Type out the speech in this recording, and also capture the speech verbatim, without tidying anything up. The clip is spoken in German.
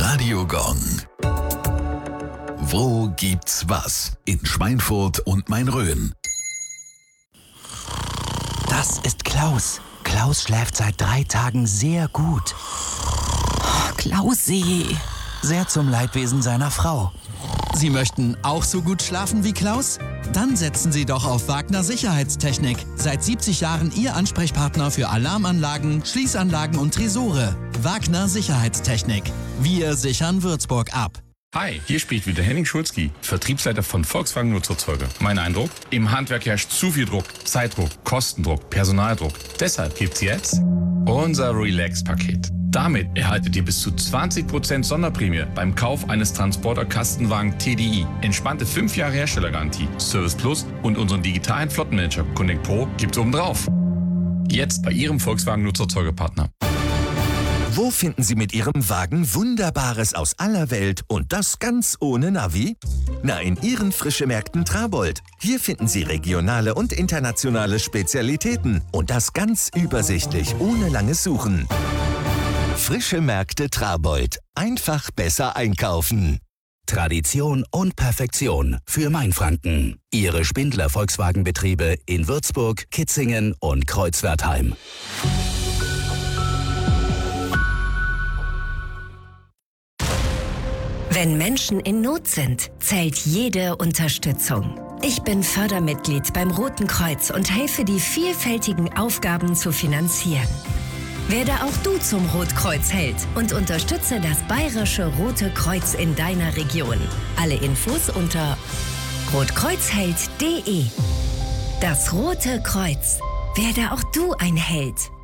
Radio Gong. Wo gibt's was? In Schweinfurt und Main-Rhön. Das ist Klaus. Klaus schläft seit drei Tagen sehr gut. Oh, Klausi. Sehr zum Leidwesen seiner Frau. Sie möchten auch so gut schlafen wie Klaus? Dann setzen Sie doch auf Wagner Sicherheitstechnik. Seit siebzig Jahren Ihr Ansprechpartner für Alarmanlagen, Schließanlagen und Tresore. Wagner Sicherheitstechnik. Wir sichern Würzburg ab. Hi, hier spricht wieder Henning Schulzki, Vertriebsleiter von Volkswagen Nutzerzeuger. Mein Eindruck? Im Handwerk herrscht zu viel Druck, Zeitdruck, Kostendruck, Personaldruck. Deshalb gibt's jetzt unser Relax-Paket. Damit erhaltet ihr bis zu zwanzig Prozent Sonderprämie beim Kauf eines Transporter-Kastenwagen T D I. Entspannte fünf Jahre Herstellergarantie, Service Plus und unseren digitalen Flottenmanager Connect Pro gibt's obendrauf. Jetzt bei Ihrem Volkswagen Nutzerzeugerpartner. Wo finden Sie mit Ihrem Wagen Wunderbares aus aller Welt und das ganz ohne Navi? Na, in Ihren Frische Märkten Trabold. Hier finden Sie regionale und internationale Spezialitäten und das ganz übersichtlich, ohne langes Suchen. Frische Märkte Trabold. Einfach besser einkaufen. Tradition und Perfektion für Mainfranken. Ihre Spindler Volkswagenbetriebe in Würzburg, Kitzingen und Kreuzwertheim. Wenn Menschen in Not sind, zählt jede Unterstützung. Ich bin Fördermitglied beim Roten Kreuz und helfe, die vielfältigen Aufgaben zu finanzieren. Werde auch du zum Rotkreuzheld und unterstütze das Bayerische Rote Kreuz in deiner Region. Alle Infos unter rotkreuzheld punkt de. Das Rote Kreuz. Werde auch du ein Held.